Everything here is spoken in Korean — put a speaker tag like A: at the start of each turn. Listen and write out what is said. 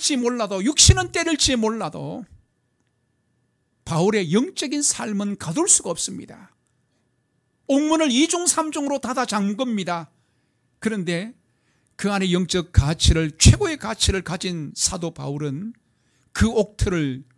A: 때릴지 몰라도, 육신은 때릴지 몰라도 바울의 영적인 삶은 가둘 수가 없습니다. 옥문을 2중 3중으로 닫아 잠깁니다. 그런데 그 안에 영적 가치를, 최고의 가치를 가진 사도 바울은 그 옥틀을